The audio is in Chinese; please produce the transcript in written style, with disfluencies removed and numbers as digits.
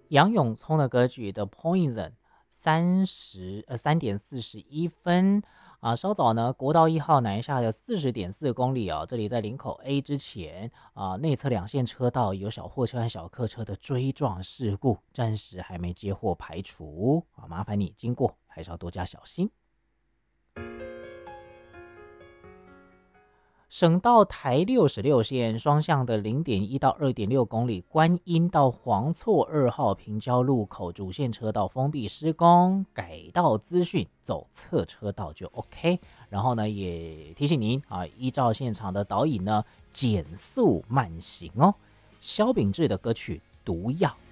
杨永聪的歌曲的 Poison 3点41分啊，稍早呢，国道1号南下的40.4公里啊，这里在林口 A 之前啊，内侧两线车道有小货车和小客车的追撞事故，暂时还没接获排除啊，麻烦你经过还是要多加小心。省道台66线双向的0.1到2.6公里，观音到黄厝2号平交路口主线车道封闭施工，改道资讯走侧车道就 OK。然后呢，也提醒您啊，依照现场的导引呢，减速慢行哦。萧秉治的歌曲《毒药》。